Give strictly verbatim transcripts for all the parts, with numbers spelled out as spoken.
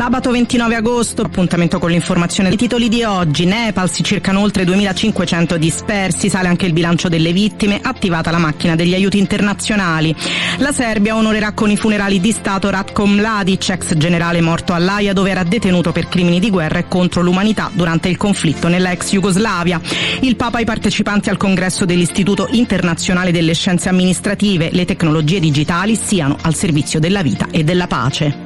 Sabato ventinove agosto, appuntamento con l'informazione. I titoli di oggi: Nepal, si cercano oltre duemilacinquecento dispersi, sale anche il bilancio delle vittime, attivata la macchina degli aiuti internazionali. La Serbia onorerà con i funerali di Stato Ratko Mladic, ex generale morto all'Aia, dove era detenuto per crimini di guerra e contro l'umanità durante il conflitto nella ex Jugoslavia. Il Papa ai partecipanti al congresso dell'Istituto Internazionale delle Scienze Amministrative: le tecnologie digitali siano al servizio della vita e della pace.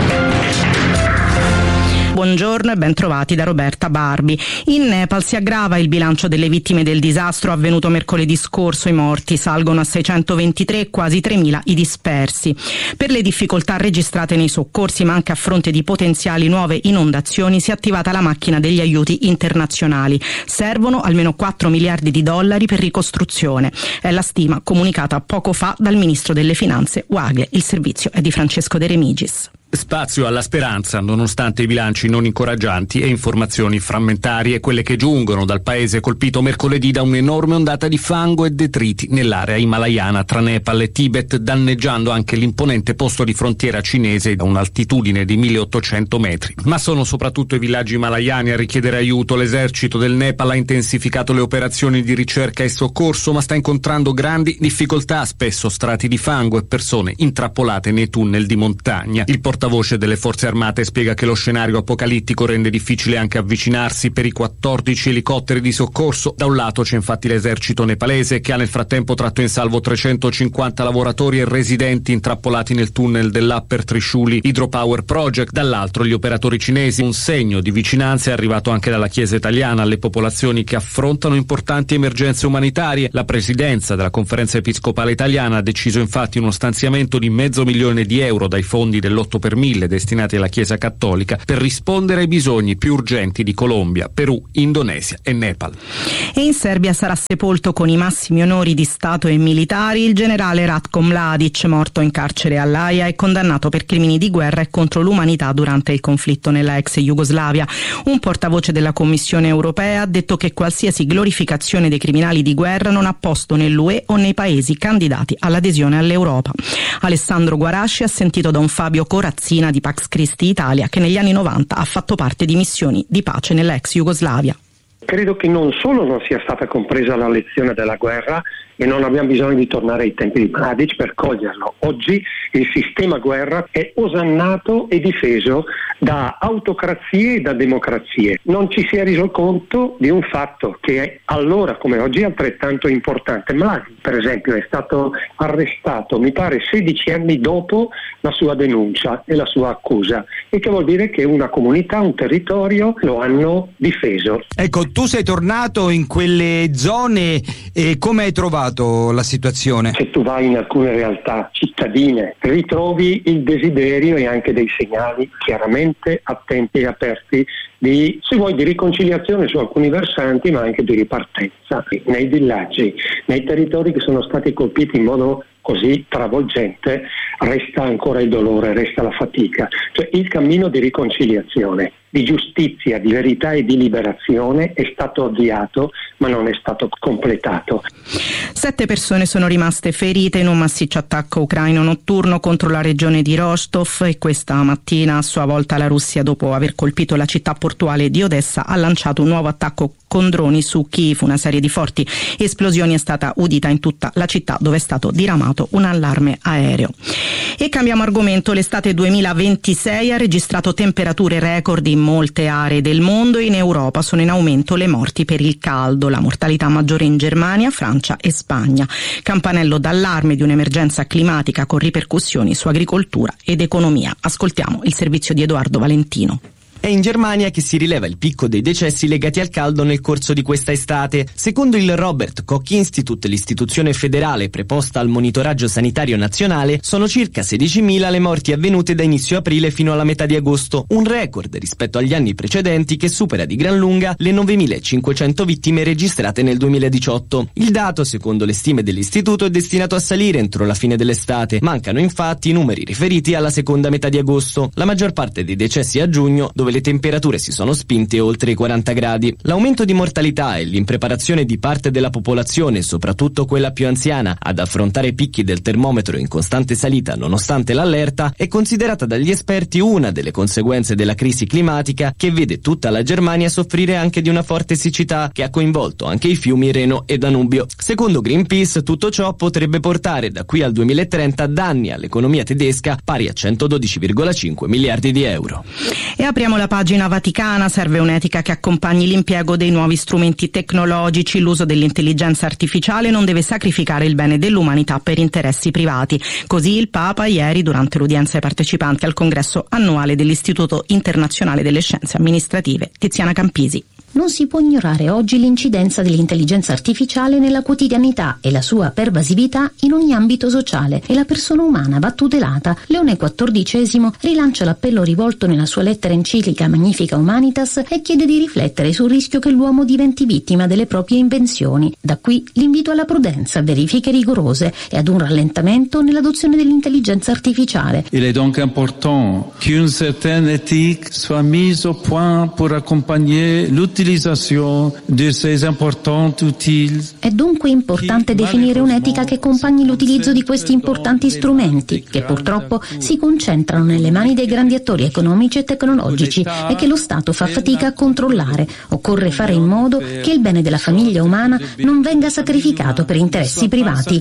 Buongiorno e ben trovati da Roberta Barbi. In Nepal si aggrava il bilancio delle vittime del disastro avvenuto mercoledì scorso. I morti salgono a seicentoventitré e quasi tremila i dispersi. Per le difficoltà registrate nei soccorsi, ma anche a fronte di potenziali nuove inondazioni, si è attivata la macchina degli aiuti internazionali. Servono almeno quattro miliardi di dollari per ricostruzione. È la stima comunicata poco fa dal ministro delle Finanze Wagle. Il servizio è di Francesco De Remigis. Spazio alla speranza, nonostante i bilanci non incoraggianti e informazioni frammentarie, quelle che giungono dal paese colpito mercoledì da un'enorme ondata di fango e detriti nell'area himalayana tra Nepal e Tibet, danneggiando anche l'imponente posto di frontiera cinese da un'altitudine di milleottocento metri. Ma sono soprattutto i villaggi himalayani a richiedere aiuto. L'esercito del Nepal ha intensificato le operazioni di ricerca e soccorso, ma sta incontrando grandi difficoltà, spesso strati di fango e persone intrappolate nei tunnel di montagna. Il portavoce delle forze armate spiega che lo scenario apocalittico rende difficile anche avvicinarsi per i quattordici elicotteri di soccorso. Da un lato c'è infatti l'esercito nepalese, che ha nel frattempo tratto in salvo trecentocinquanta lavoratori e residenti intrappolati nel tunnel dell'Upper Trishuli Hydropower Project. Dall'altro gli operatori cinesi. Un segno di vicinanza è arrivato anche dalla Chiesa italiana alle popolazioni che affrontano importanti emergenze umanitarie. La presidenza della Conferenza Episcopale Italiana ha deciso infatti uno stanziamento di mezzo milione di euro dai fondi dell'otto per mille destinati alla Chiesa Cattolica per rispondere ai bisogni più urgenti di Colombia, Perù, Indonesia e Nepal. E in Serbia sarà sepolto con i massimi onori di Stato e militari il generale Ratko Mladic, morto in carcere all'Aia e condannato per crimini di guerra e contro l'umanità durante il conflitto nella ex Jugoslavia. Un portavoce della Commissione europea ha detto che qualsiasi glorificazione dei criminali di guerra non ha posto nell'U E o nei paesi candidati all'adesione all'Europa. Alessandro Guarasci ha sentito da un Fabio Corazzina di Pax Christi Italia, che negli anni novanta ha fatto parte di missioni di pace nella ex Jugoslavia. Credo che non solo non sia stata compresa la lezione della guerra e non abbiamo bisogno di tornare ai tempi di Mladic per coglierlo. Oggi il sistema guerra è osannato e difeso da autocrazie e da democrazie. Non ci si è reso conto di un fatto che è allora come oggi è altrettanto importante. Mladic, per esempio, è stato arrestato, mi pare, sedici anni dopo la sua denuncia e la sua accusa, e che vuol dire che una comunità, un territorio lo hanno difeso. Ecco, tu sei tornato in quelle zone e come hai trovato la situazione? Se tu vai in alcune realtà cittadine ritrovi il desiderio e anche dei segnali chiaramente attenti e aperti di, se vuoi, di riconciliazione su alcuni versanti, ma anche di ripartenza. Nei villaggi, nei territori che sono stati colpiti in modo così travolgente, resta ancora il dolore, resta la fatica. Cioè il cammino di riconciliazione, di giustizia, di verità e di liberazione è stato avviato, ma non è stato completato. Sette persone sono rimaste ferite in un massiccio attacco ucraino notturno contro la regione di Rostov, e questa mattina a sua volta la Russia, dopo aver colpito la città portuale di Odessa, ha lanciato un nuovo attacco con droni su Kiev. Una serie di forti esplosioni è stata udita in tutta la città, dove è stato diramato un allarme aereo. E cambiamo argomento. L'estate duemilaventisei ha registrato temperature record in molte aree del mondo. In Europa sono in aumento le morti per il caldo, la mortalità maggiore in Germania, Francia e Spagna. Campanello d'allarme di un'emergenza climatica con ripercussioni su agricoltura ed economia. Ascoltiamo il servizio di Edoardo Valentino. È in Germania che si rileva il picco dei decessi legati al caldo nel corso di questa estate. Secondo il Robert Koch Institute, l'istituzione federale preposta al monitoraggio sanitario nazionale, sono circa sedicimila le morti avvenute da inizio aprile fino alla metà di agosto, un record rispetto agli anni precedenti che supera di gran lunga le novemilacinquecento vittime registrate nel duemiladiciotto. Il dato, secondo le stime dell'istituto, è destinato a salire entro la fine dell'estate. Mancano infatti i numeri riferiti alla seconda metà di agosto. La maggior parte dei decessi a giugno, dove le temperature si sono spinte oltre i quaranta gradi. L'aumento di mortalità e l'impreparazione di parte della popolazione, soprattutto quella più anziana, ad affrontare picchi del termometro in costante salita nonostante l'allerta, è considerata dagli esperti una delle conseguenze della crisi climatica che vede tutta la Germania soffrire anche di una forte siccità che ha coinvolto anche i fiumi Reno e Danubio. Secondo Greenpeace, tutto ciò potrebbe portare da qui al duemilatrenta danni all'economia tedesca pari a centododici virgola cinque miliardi di euro. E apriamo la pagina vaticana. Serve un'etica che accompagni l'impiego dei nuovi strumenti tecnologici. L'uso dell'intelligenza artificiale non deve sacrificare il bene dell'umanità per interessi privati. Così il Papa ieri, durante l'udienza ai partecipanti al congresso annuale dell'Istituto Internazionale delle Scienze Amministrative. Tiziana Campisi. Non si può ignorare oggi l'incidenza dell'intelligenza artificiale nella quotidianità e la sua pervasività in ogni ambito sociale, e la persona umana va tutelata. Leone quattordicesimo rilancia l'appello rivolto nella sua lettera enciclica Magnifica Humanitas e chiede di riflettere sul rischio che l'uomo diventi vittima delle proprie invenzioni. Da qui l'invito alla prudenza, verifiche rigorose e ad un rallentamento nell'adozione dell'intelligenza artificiale. Il est donc important qu'une certaine éthique soit mise au point pour accompagner l'utilizzo di ces importanti outils. È dunque importante definire un'etica che accompagni l'utilizzo di questi importanti strumenti, che purtroppo si concentrano nelle mani dei grandi attori economici e tecnologici e che lo Stato fa fatica a controllare. Occorre fare in modo che il bene della famiglia umana non venga sacrificato per interessi privati.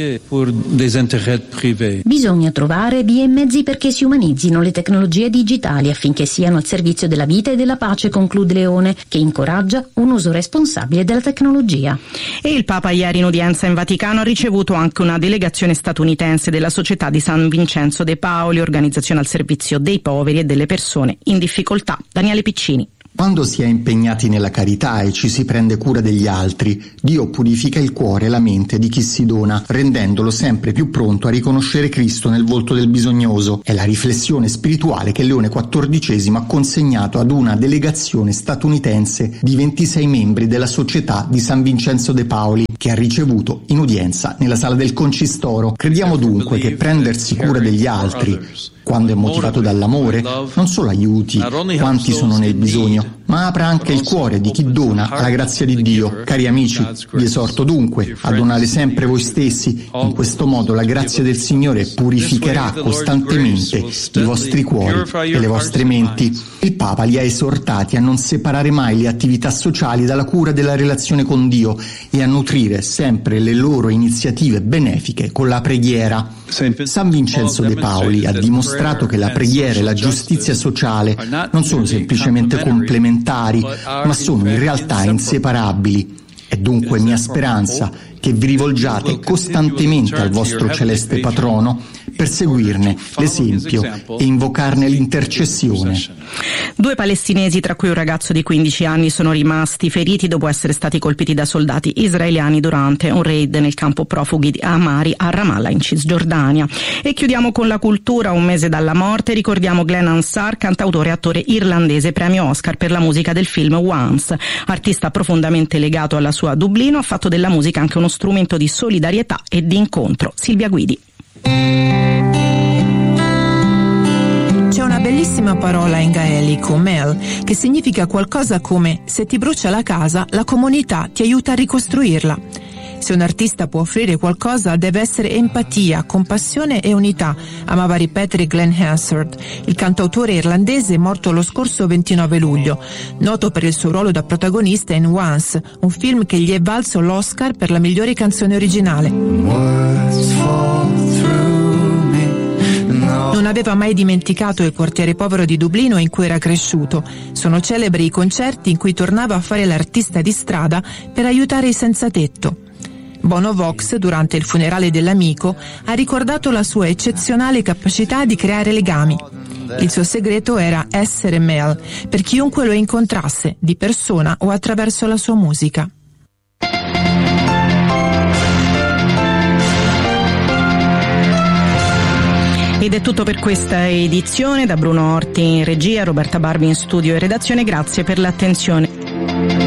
Bisogna trovare vie e mezzi perché si umanizzino le tecnologie digitali affinché siano al servizio della vita e della pace, conclude Leone, che incoraggia un uso responsabile della tecnologia. E il Papa ieri in udienza in Vaticano ha ricevuto anche una delegazione statunitense della Società di San Vincenzo de Paoli, organizzazione al servizio dei poveri e delle persone in difficoltà. Daniele Piccini. Quando si è impegnati nella carità e ci si prende cura degli altri, Dio purifica il cuore e la mente di chi si dona, rendendolo sempre più pronto a riconoscere Cristo nel volto del bisognoso. È la riflessione spirituale che Leone quattordicesimo ha consegnato ad una delegazione statunitense di ventisei membri della Società di San Vincenzo de Paoli, che ha ricevuto in udienza nella sala del Concistoro. Crediamo dunque che prendersi cura degli altri, quando è motivato dall'amore, non solo aiuti quanti sono nel bisogno, ma apra anche il cuore di chi dona alla grazia di Dio. Cari amici, vi esorto dunque a donare sempre voi stessi. In questo modo la grazia del Signore purificherà costantemente i vostri cuori e le vostre menti. Il Papa li ha esortati a non separare mai le attività sociali dalla cura della relazione con Dio e a nutrire sempre le loro iniziative benefiche con la preghiera. San Vincenzo de Paoli ha dimostrato che la preghiera e la giustizia sociale non sono semplicemente complementari, ma sono in realtà inseparabili. È dunque mia speranza che vi rivolgiate costantemente al vostro celeste patrono per seguirne l'esempio e invocarne l'intercessione. Due palestinesi, tra cui un ragazzo di quindici anni, sono rimasti feriti dopo essere stati colpiti da soldati israeliani durante un raid nel campo profughi di Amari a Ramallah in Cisgiordania. E chiudiamo con la cultura. Un mese dalla morte ricordiamo Glenn Hansard, cantautore e attore irlandese, premio Oscar per la musica del film Once. Artista profondamente legato alla sua Dublino, ha fatto della musica anche uno strumento di solidarietà e di incontro. Silvia Guidi. C'è una bellissima parola in gaelico, mel, che significa qualcosa come: se ti brucia la casa, la comunità ti aiuta a ricostruirla. Se un artista può offrire qualcosa, deve essere empatia, compassione e unità, amava ripetere Glenn Hansard, il cantautore irlandese morto lo scorso ventinove luglio, noto per il suo ruolo da protagonista in Once, un film che gli è valso l'Oscar per la migliore canzone originale. Non aveva mai dimenticato il quartiere povero di Dublino in cui era cresciuto. Sono celebri i concerti in cui tornava a fare l'artista di strada per aiutare i senza tetto. Bono Vox, durante il funerale dell'amico, ha ricordato la sua eccezionale capacità di creare legami. Il suo segreto era essere Mel, per chiunque lo incontrasse, di persona o attraverso la sua musica. Ed è tutto per questa edizione. Da Bruno Orti in regia, Roberta Barbi in studio e redazione. Grazie per l'attenzione.